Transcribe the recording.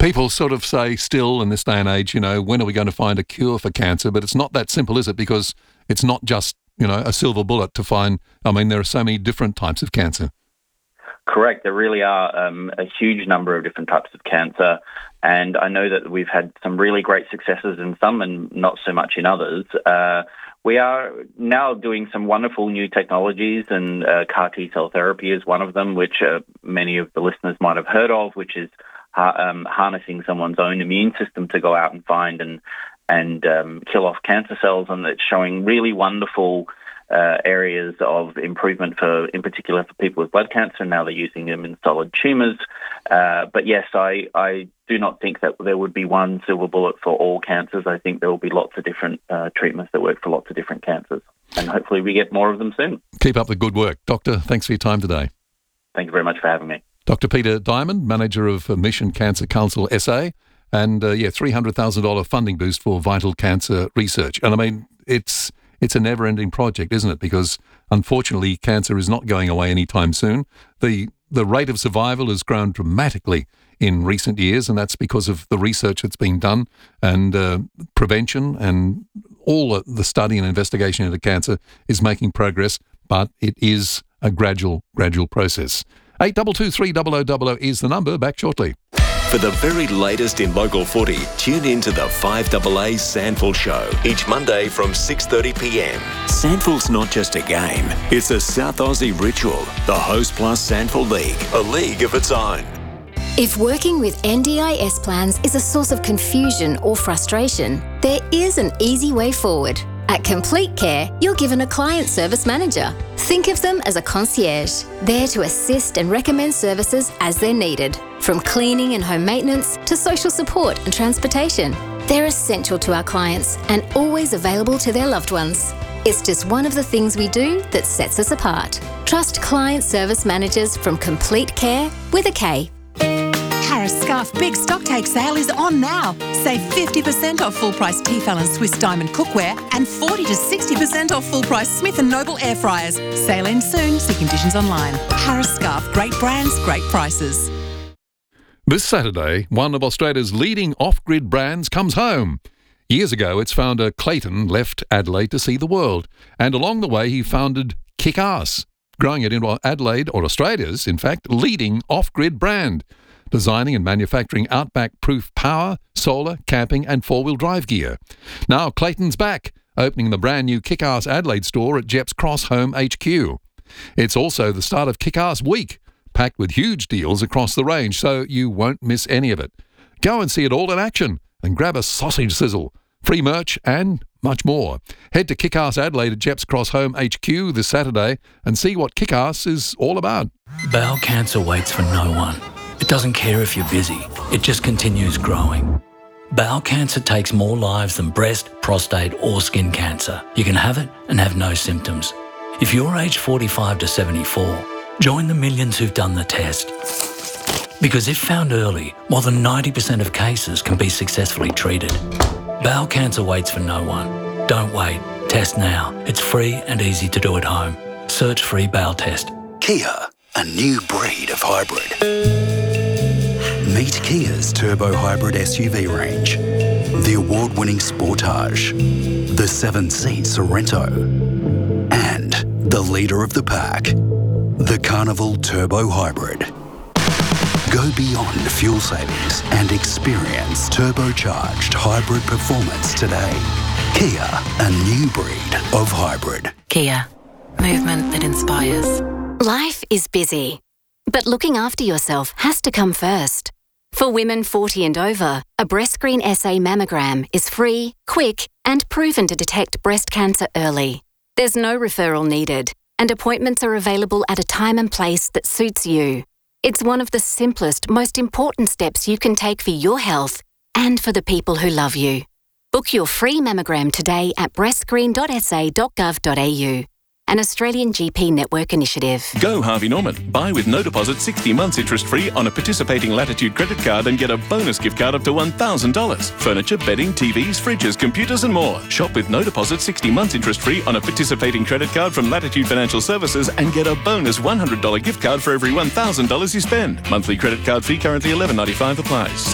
People sort of say still in this day and age, when are we going to find a cure for cancer? But it's not that simple, is it? Because it's not just, a silver bullet to find. There are so many different types of cancer. Correct. There really are a huge number of different types of cancer. And I know that we've had some really great successes in some and not so much in others. We are now doing some wonderful new technologies, and CAR T-cell therapy is one of them, which many of the listeners might have heard of, which is harnessing someone's own immune system to go out and find and kill off cancer cells, and it's showing really wonderful areas of improvement in particular for people with blood cancer. Now they're using them in solid tumours. But yes, I do not think that there would be one silver bullet for all cancers. I think there will be lots of different treatments that work for lots of different cancers, and hopefully we get more of them soon. Keep up the good work. Doctor, thanks for your time today. Thank you very much for having me. Dr. Peter Diamond, Manager of Mission Cancer Council SA, and $300,000 funding boost for vital cancer research. And it's a never-ending project, isn't it? Because unfortunately, cancer is not going away anytime soon. The rate of survival has grown dramatically in recent years, and that's because of the research that's been done and prevention, and all the study and investigation into cancer is making progress, but it is a gradual process. 8223 is the number. Back shortly. For the very latest in local footy, tune in to the 5AA Sandful Show each Monday from 6:30pm. Sandful's not just a game, it's a South Aussie ritual. The Host Plus Sandful League, a league of its own. If working with NDIS plans is a source of confusion or frustration, there is an easy way forward. At Complete Care, you're given a client service manager. Think of them as a concierge, there to assist and recommend services as they're needed, from cleaning and home maintenance to social support and transportation. They're essential to our clients and always available to their loved ones. It's just one of the things we do that sets us apart. Trust client service managers from Complete Care with a K. Harris Scarf Big Stocktake Sale is on now. Save 50% off full-price Tefal and Swiss Diamond cookware and 40 to 60% off full-price Smith & Noble air fryers. Sale ends soon. See conditions online. Harris Scarf. Great brands, great prices. This Saturday, one of Australia's leading off-grid brands comes home. Years ago, its founder Clayton left Adelaide to see the world, and along the way he founded Kick-Ass, growing it into Adelaide, or Australia's, in fact, leading off-grid brand, designing and manufacturing outback-proof power, solar, camping and four-wheel drive gear. Now Clayton's back, opening the brand new Kick-Ass Adelaide store at Jeps Cross Home HQ. It's also the start of Kick-Ass Week, packed with huge deals across the range, so you won't miss any of it. Go and see it all in action and grab a sausage sizzle, free merch and much more. Head to Kick-Ass Adelaide at Jeps Cross Home HQ this Saturday and see what Kick-Ass is all about. Bowel cancer waits for no one. It doesn't care if you're busy. It just continues growing. Bowel cancer takes more lives than breast, prostate or skin cancer. You can have it and have no symptoms. If you're aged 45 to 74, join the millions who've done the test. Because if found early, more than 90% of cases can be successfully treated. Bowel cancer waits for no one. Don't wait. Test now. It's free and easy to do at home. Search free bowel test. Kia, a new breed of hybrid. Meet Kia's turbo hybrid SUV range. The award-winning Sportage, the 7-seat Sorento, and the leader of the pack, the Carnival Turbo Hybrid. Go beyond fuel savings and experience turbocharged hybrid performance today. Kia, a new breed of hybrid. Kia, movement that inspires. Life is busy, but looking after yourself has to come first. For women 40 and over, a BreastScreen SA mammogram is free, quick, and proven to detect breast cancer early. There's no referral needed, and appointments are available at a time and place that suits you. It's one of the simplest, most important steps you can take for your health and for the people who love you. Book your free mammogram today at breastscreen.sa.gov.au. An Australian GP network initiative. Go Harvey Norman. Buy with no deposit 60 months interest-free on a participating Latitude credit card and get a bonus gift card up to $1,000. Furniture, bedding, TVs, fridges, computers and more. Shop with no deposit 60 months interest-free on a participating credit card from Latitude Financial Services and get a bonus $100 gift card for every $1,000 you spend. Monthly credit card fee currently $11.95 applies.